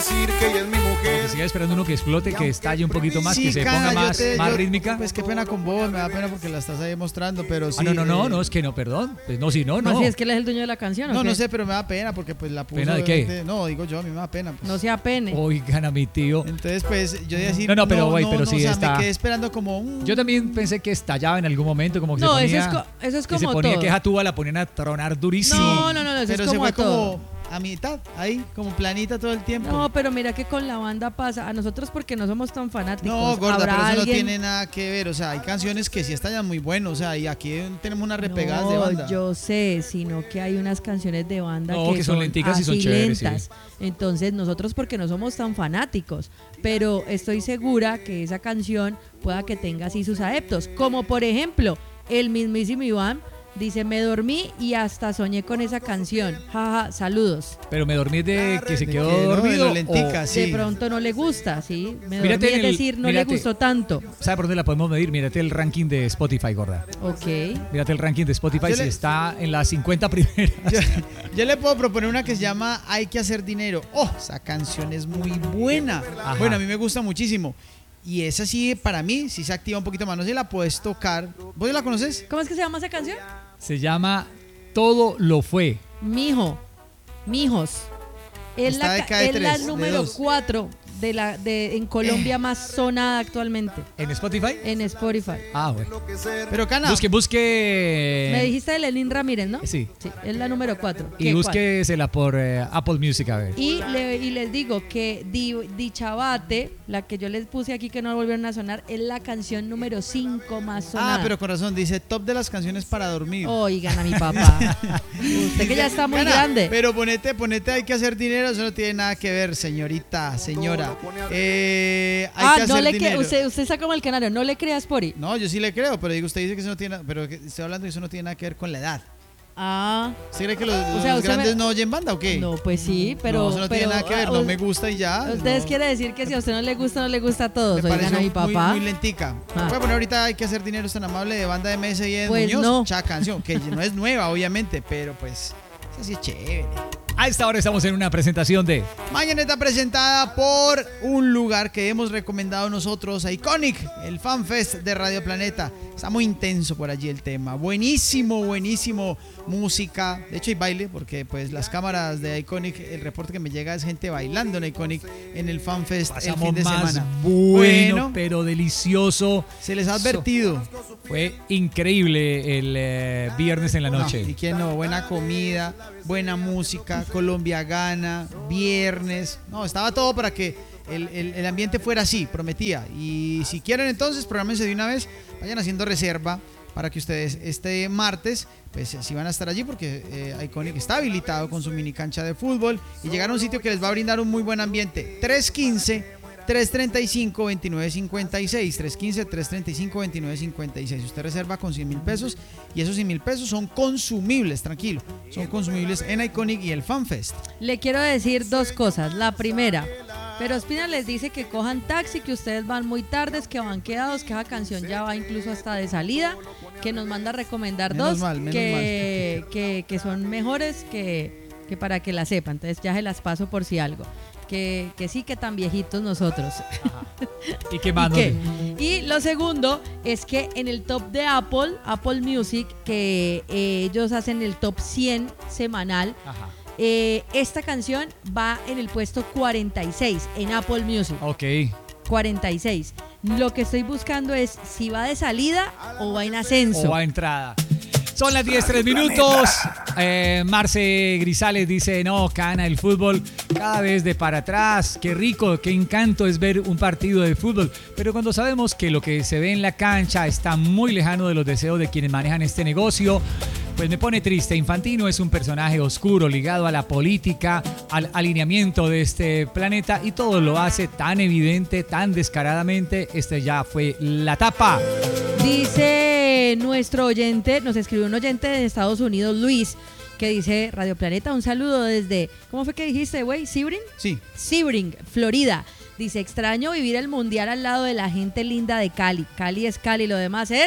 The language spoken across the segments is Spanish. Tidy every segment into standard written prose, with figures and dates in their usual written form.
decir que ella es mi mujer. Que siga esperando uno que explote, que estalle un poquito más, Sí, que se Cana, ponga más rítmica. Pues qué pena con vos, me da pena porque la estás ahí mostrando, pero sí. No, es que no, perdón. Pues no, si no. Así es que él es el dueño de la canción. No sé, pero me da pena porque pues la puso. ¿Pena de qué? No, digo yo, a mí me da pena. Pues. No sea pene. Oigan a mi tío. Entonces, pues, yo decir. Pero sí o sea, está. me quedé esperando como. Yo también pensé que estallaba en algún momento, como que No, se ponía. eso es como que se ponía todo. que esa tuba la ponían a tronar durísimo. No, eso pero es se como fue a todo. como a mitad, ahí, como planita todo el tiempo. No, pero mira que con la banda pasa. A nosotros porque no somos tan fanáticos. No, gorda, ¿Habrá pero eso no alguien? tiene nada que ver. O sea, hay canciones que sí estallan muy buenos. O sea, y aquí tenemos unas repegadas de banda. Yo sé, sino que hay unas canciones de banda que son lenticas y son así chéveres. lentas. Sí. Entonces, nosotros porque no somos tan fanáticos, pero estoy segura que esa canción pueda que tenga así sus adeptos. Como por ejemplo, el mismísimo Iván dice, me dormí y hasta soñé con esa canción. Jaja, saludos. Pero me dormí de que se quedó Que no, dormido. de lentica, sí. De pronto no le gusta, ¿sí? Me dormí, Mírate es decir, no le gustó tanto. ¿Sabe por dónde la podemos medir? Mírate el ranking de Spotify, gorda. Ok. Mírate el ranking de Spotify, si está en las 50 primeras. Yo le puedo proponer una que se llama Hay que hacer dinero. Oh, esa canción es muy buena. Ajá. Bueno, a mí me gusta muchísimo. Y esa sí, para mí, sí se activa un poquito más. No sé si la puedes tocar. ¿Vos ya la conoces? ¿Cómo es que se llama esa canción? Se llama Todo lo fue. Mijos. Es Está la, de cada es la tres, de número dos. 4 en Colombia más sonada actualmente. ¿En Spotify? En Spotify. Ah, bueno. Pero Cana. Busque. Me dijiste de Lenín Ramírez, ¿no? Sí. Sí, es la número 4. Y búsquesela por Apple Music, a ver. Y les digo que Dichabate, la que yo les puse aquí que no volvieron a sonar, es la canción número 5 más sonada. Ah, pero con razón, dice top de las canciones para dormir. Oigan a mi papá. Usted que ya está muy Cana, grande. Pero ponete, hay que hacer dinero, eso no tiene nada que ver, señora. Hay que hacer dinero. Usted está como el canario, no le creas por ahí. No, yo sí le creo, pero digo, usted dice que eso no tiene, pero que estoy hablando de eso no tiene nada que ver con la edad. Ah. ¿Usted cree que los sea, grandes no oyen banda o qué? No, pues sí, pero... No, eso no tiene nada que ver, no me gusta y ya. Ustedes no. quieren decir que si a usted no le gusta a todos. Me Oigan a mi pareció papá. muy lentica. Voy a poner ahorita Hay que hacer dinero, es tan amable, de banda de Mesa y de Pues Muñoz. no. Cha canción, que no es nueva, obviamente, pero pues, esa sí es chévere. A esta hora estamos en una presentación de Mañana está presentada por un lugar que hemos recomendado nosotros, Iconic, el FanFest de Radio Planeta. Está muy intenso por allí el tema. Buenísimo música. De hecho hay baile porque pues las cámaras de Iconic, el reporte que me llega es gente bailando en Iconic en el FanFest el fin de semana. Bueno, pero delicioso. Se les ha advertido. Fue increíble el viernes en la noche. No, y quién no, buena comida, buena música, Colombia gana, viernes. No, estaba todo para que el ambiente fuera así, prometía. Y si quieren entonces, prográmense de una vez, vayan haciendo reserva para que ustedes este martes, pues si van a estar allí porque Iconic está habilitado con su mini cancha de fútbol y llegar a un sitio que les va a brindar un muy buen ambiente. 315-335-2956, 315-335-2956. Usted reserva con 100 mil pesos y esos 100 mil pesos son consumibles, tranquilo, son consumibles en Iconic y el FanFest. Le quiero decir dos cosas. La primera, pero Ospina les dice que cojan taxi, que ustedes van muy tardes, que van quedados, que esa canción ya va incluso hasta de salida, que nos manda a recomendar Menos dos mal. que son mejores que para que la sepan. Entonces ya se las paso por si algo. Que sí, que tan viejitos nosotros. ¿Y qué más? Y lo segundo es que en el top de Apple Music, que ellos hacen el top 100 semanal, esta canción va en el puesto 46 en Apple Music. Ok. 46. Lo que estoy buscando es si va de salida o va en ascenso. O va a entrada. Son las 10:03 minutos. Marce Grisales dice, no, Cana, el fútbol cada vez de para atrás. Qué rico, qué encanto es ver un partido de fútbol. Pero cuando sabemos que lo que se ve en la cancha está muy lejano de los deseos de quienes manejan este negocio, pues me pone triste. Infantino es un personaje oscuro ligado a la política, al alineamiento de este planeta y todo lo hace tan evidente, tan descaradamente. Este ya fue la tapa. Dice nuestro oyente, nos escribió un oyente de Estados Unidos, Luis, que dice, Radio Planeta, un saludo desde, ¿cómo fue que dijiste, güey? ¿Sebring? Sí. Sebring, Florida. Dice, extraño vivir el mundial al lado de la gente linda de Cali. Cali es Cali, lo demás es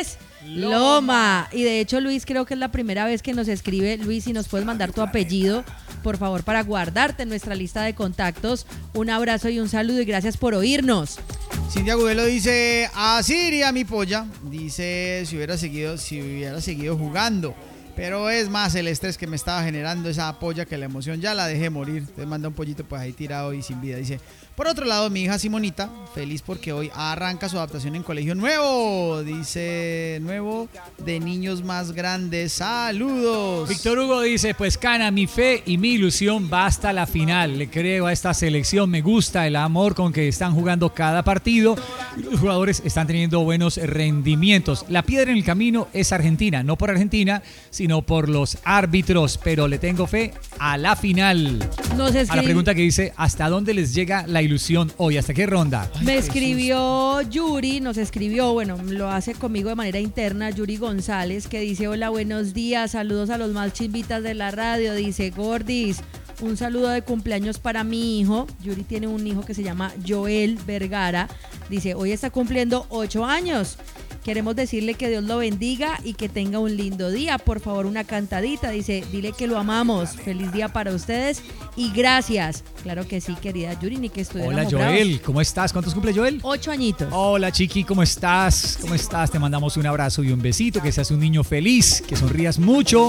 Loma. Y de hecho, Luis, creo que es la primera vez que nos escribe. Luis, si nos puedes mandar tu apellido, por favor, para guardarte en nuestra lista de contactos. Un abrazo y un saludo y gracias por oírnos. Cintia Gudelo dice, así iría mi polla. Dice, si hubiera seguido jugando. Pero es más el estrés que me estaba generando esa polla que la emoción ya la dejé morir. Te manda un pollito pues ahí tirado y sin vida. Dice, por otro lado, mi hija Simonita, feliz porque hoy arranca su adaptación en colegio nuevo. Dice, nuevo de niños más grandes. Saludos. Víctor Hugo dice, pues Cana, mi fe y mi ilusión va hasta la final. Le creo a esta selección, me gusta el amor con que están jugando cada partido. Los jugadores están teniendo buenos rendimientos. La piedra en el camino es Argentina, no por Argentina, sino por los árbitros, pero le tengo fe a la final. A la pregunta que dice, ¿hasta dónde les llega la ilusión hoy? ¿Hasta qué ronda? Me escribió Yuri, nos escribió, bueno, lo hace conmigo de manera interna, Yuri González, que dice, hola, buenos días, saludos a los más chimbitas de la radio, dice, Gordis, un saludo de cumpleaños para mi hijo. Yuri tiene un hijo que se llama Joel Vergara, dice, hoy está cumpliendo 8 años. Queremos decirle que Dios lo bendiga y que tenga un lindo día. Por favor, una cantadita. Dice, dile que lo amamos. Feliz día para ustedes y gracias. Claro que sí, querida Yuri, ni que estuviéramos Hola, Joel. bravos. ¿Cómo estás? ¿Cuántos cumple Joel? 8 añitos. Hola, Chiqui. ¿Cómo estás? ¿Cómo estás? Te mandamos un abrazo y un besito. Que seas un niño feliz, que sonrías mucho.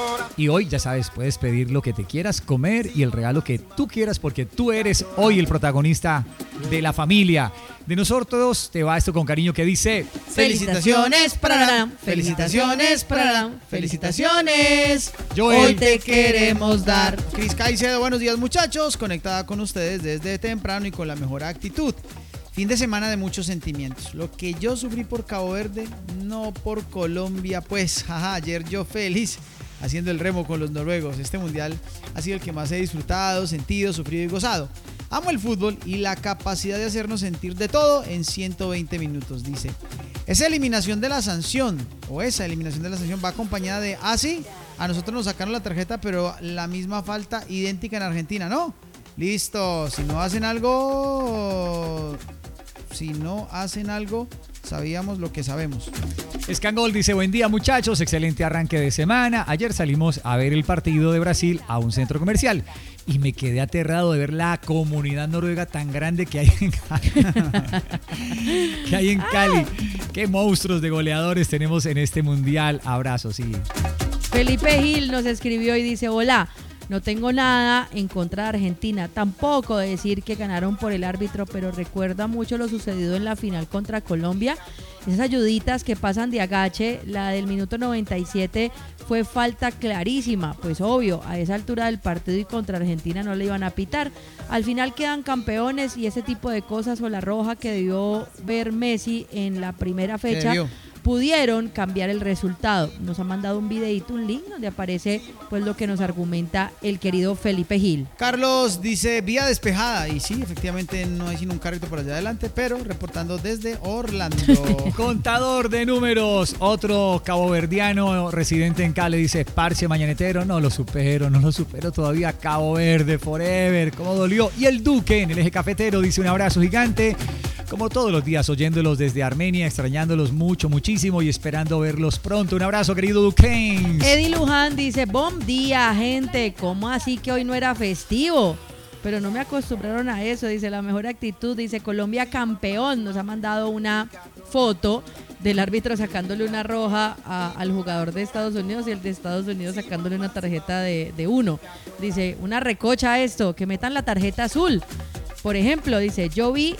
Y hoy, ya sabes, puedes pedir lo que te quieras comer y el regalo que tú quieras porque tú eres hoy el protagonista de la familia. De nosotros te va esto con cariño que dice... Felicitaciones, prarán, felicitaciones, prarán, felicitaciones. Joel. Hoy te queremos dar. Cris Caicedo, buenos días muchachos, conectada con ustedes desde temprano y con la mejor actitud. Fin de semana de muchos sentimientos. Lo que yo sufrí por Cabo Verde, no por Colombia, pues, jaja, ayer yo feliz haciendo el remo con los noruegos. Este mundial ha sido el que más he disfrutado, sentido, sufrido y gozado. Amo el fútbol y la capacidad de hacernos sentir de todo en 120 minutos, dice. Esa eliminación de la sanción va acompañada de, sí, a nosotros nos sacaron la tarjeta, pero la misma falta idéntica en Argentina, ¿no? Listo, si no hacen algo, sabíamos lo que sabemos. Scangol dice, buen día muchachos, excelente arranque de semana. Ayer salimos a ver el partido de Brasil a un centro comercial y me quedé aterrado de ver la comunidad noruega tan grande que hay en Cali. Qué monstruos de goleadores tenemos en este mundial. Abrazos, sí. Felipe Gil nos escribió y dice, hola, no tengo nada en contra de Argentina, tampoco de decir que ganaron por el árbitro, pero recuerda mucho lo sucedido en la final contra Colombia. Esas ayuditas que pasan de agache, la del minuto 97 fue falta clarísima, pues obvio, a esa altura del partido y contra Argentina no le iban a pitar. Al final quedan campeones y ese tipo de cosas o la roja que debió ver Messi en la primera fecha pudieron cambiar el resultado. Nos ha mandado un videito, un link donde aparece pues lo que nos argumenta el querido Felipe Gil. Carlos dice, vía despejada. Y sí, efectivamente no hay sino un carrito por allá adelante, pero reportando desde Orlando. Contador de números, otro caboverdiano residente en Cali dice, parche mañanetero, no lo supero todavía, Cabo Verde forever, cómo dolió. Y el Duque en el eje cafetero dice, un abrazo gigante. Como todos los días, oyéndolos desde Armenia, extrañándolos muchísimo y esperando verlos pronto. Un abrazo, querido Duquesne. Eddie Luján dice, buen día, gente. ¿Cómo así que hoy no era festivo? Pero no me acostumbraron a eso, dice, la mejor actitud. Dice, Colombia campeón. Nos ha mandado una foto del árbitro sacándole una roja al jugador de Estados Unidos y el de Estados Unidos sacándole una tarjeta de 1. Dice, una recocha esto, que metan la tarjeta azul. Por ejemplo, dice, yo vi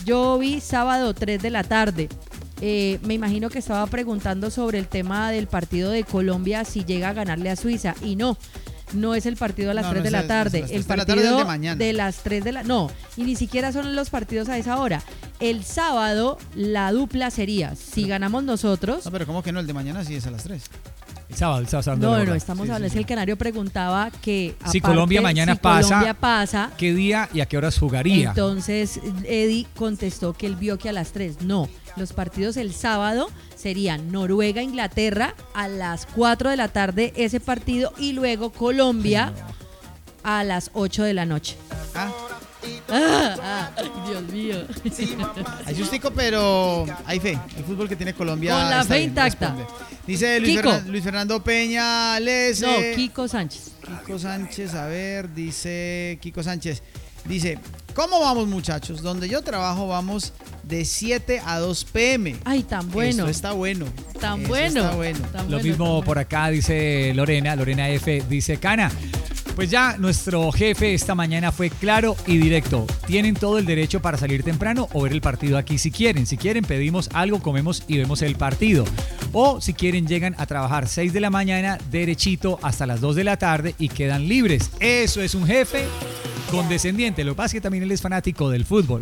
sábado 3 de la tarde. Me imagino que estaba preguntando sobre el tema del partido de Colombia, si llega a ganarle a Suiza. Y no es el partido a las 3 de la tarde. El partido de las 3 de la... No, y ni siquiera son los partidos a esa hora. El sábado la dupla sería, si ganamos nosotros... No, pero ¿cómo que no? El de mañana sí es a las 3. El sábado. No, estamos hablando. Es que el Canario preguntaba que si Colombia mañana pasa, ¿qué día y a qué horas jugaría? Entonces Eddie contestó que él vio que a las 3. No, los partidos el sábado serían Noruega-Inglaterra a las 4 de la tarde ese partido y luego Colombia a las 8 de la noche. Ay, Dios mío. Hay sustico, pero hay fe. El fútbol que tiene Colombia Con la está fe bien, intacta. responde. Dice Luis Fernando Peña, les... No, Kiko Sánchez. Kiko Sánchez, a ver, dice Kiko Sánchez. Dice, ¿cómo vamos, muchachos? Donde yo trabajo vamos de 7 a 2 p.m. Ay, tan bueno. Esto está bueno. Tan Eso bueno. está bueno. Tan Lo bueno, mismo tan bueno. por acá dice Lorena F. Dice, Cana, pues ya nuestro jefe esta mañana fue claro y directo. Tienen todo el derecho para salir temprano o ver el partido aquí si quieren. Si quieren pedimos algo, comemos y vemos el partido. O si quieren llegan a trabajar 6 de la mañana derechito hasta las 2 de la tarde y quedan libres. Eso es un jefe condescendiente. Lo que pasa es que también él es fanático del fútbol.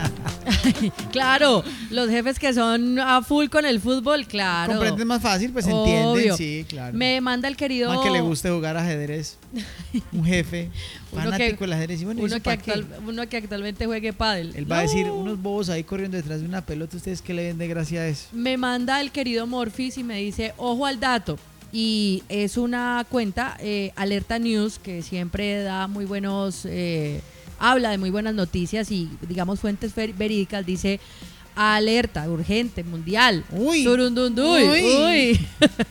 Claro, los jefes que son a full con el fútbol, claro. Comprenden más fácil, pues Obvio. entienden, sí, claro. Me manda el querido... Man que le guste jugar ajedrez. Un jefe Uno fanático que- del ajedrez. Y bueno, uno ¿eso que, pa' qué? uno que actualmente juegue pádel. Él va a decir, No. unos bobos ahí corriendo detrás de una pelota, ¿ustedes qué le ven de gracia a eso? Me manda el querido Morphis y me dice, ojo al dato. Y es una cuenta, Alerta News, que siempre da muy buenos, habla de muy buenas noticias y, digamos, fuentes verídicas. Dice, alerta, urgente, mundial. Uy. Surundunduy, Uy. uy.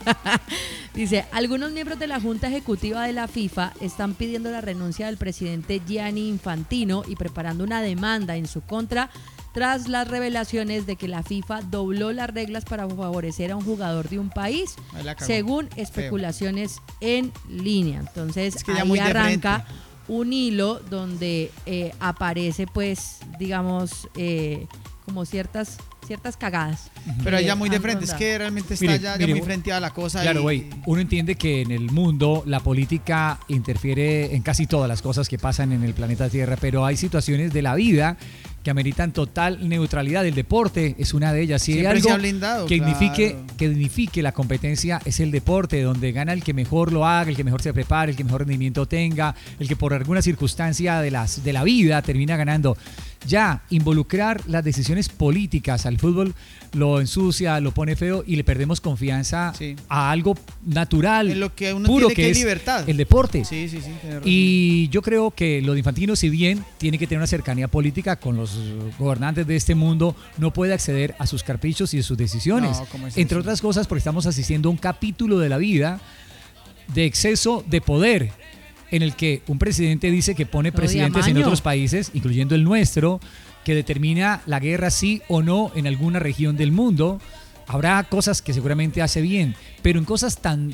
Dice, algunos miembros de la Junta Ejecutiva de la FIFA están pidiendo la renuncia del presidente Gianni Infantino y preparando una demanda en su contra tras las revelaciones de que la FIFA dobló las reglas para favorecer a un jugador de un país, Ahí la cagó. según especulaciones en línea. Entonces, Es que ya ahí muy de arranca frente. un hilo donde aparece, pues, digamos, como ciertas cagadas. Pero que allá muy de han frente, es rondado. que realmente está Mire, ya mire, muy frente a la cosa. Claro, y- güey, uno entiende que en el mundo la política interfiere en casi todas las cosas que pasan en el planeta Tierra, pero hay situaciones de la vida que ameritan total neutralidad. El deporte es una de ellas. Si hay Siempre algo se ha blindado, que dignifique, claro. que dignifique la competencia es el deporte, donde gana el que mejor lo haga, el que mejor se prepare, el que mejor rendimiento tenga, el que por alguna circunstancia de la vida termina ganando. Ya, involucrar las decisiones políticas al fútbol lo ensucia, lo pone feo y le perdemos confianza Sí. a algo natural, En lo que uno puro, tiene que que es libertad. el deporte. Sí, tiene razón. Y yo creo que lo de Infantino, si bien tiene que tener una cercanía política con los gobernantes de este mundo, no puede acceder a sus caprichos y a sus decisiones. No, ¿cómo es Entre eso? otras cosas, porque estamos asistiendo a un capítulo de la vida de exceso de poder, en el que un presidente dice que pone Lo de presidentes en amaño. otros países, incluyendo el nuestro, que determina la guerra sí o no en alguna región del mundo. Habrá cosas que seguramente hace bien, pero en cosas tan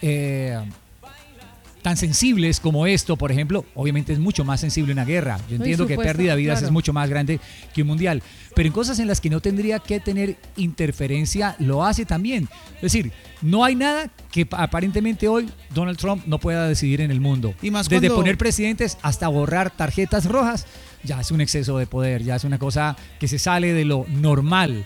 sensibles como esto, por ejemplo, obviamente es mucho más sensible una guerra. Yo entiendo que supuesto, pérdida de vidas claro. es mucho más grande que un mundial, pero en cosas en las que no tendría que tener interferencia, lo hace también. Es decir, no hay nada que aparentemente hoy Donald Trump no pueda decidir en el mundo. Y más Desde cuando- poner presidentes hasta borrar tarjetas rojas, ya es un exceso de poder, ya es una cosa que se sale de lo normal,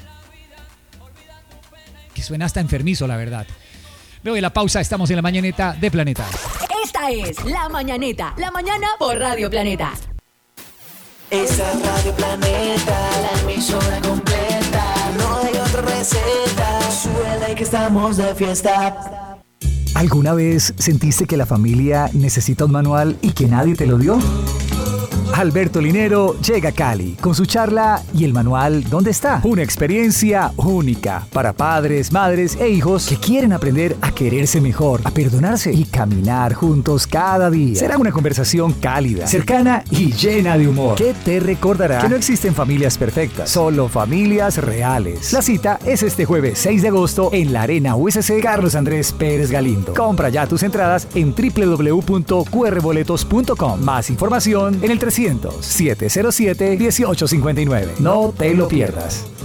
que suena hasta enfermizo, la verdad. Luego de la pausa, estamos en la mañaneta de Planeta. Esta es La Mañaneta, la mañana por Radio Planeta. Esa es Radio Planeta, la emisora completa. No hay otra receta. Súbela y que estamos de fiesta. ¿Alguna vez sentiste que la familia necesita un manual y que nadie te lo dio? Alberto Linero llega a Cali con su charla ¿Y el manual dónde está? Una experiencia única para padres, madres e hijos que quieren aprender a quererse mejor, a perdonarse y caminar juntos cada día. Será una conversación cálida, cercana y llena de humor que te recordará que no existen familias perfectas, solo familias reales. La cita es este jueves 6 de agosto en la Arena USC Carlos Andrés Pérez Galindo. Compra ya tus entradas en www.qrboletos.com. Más información en el 300-707-1859. No te lo pierdas.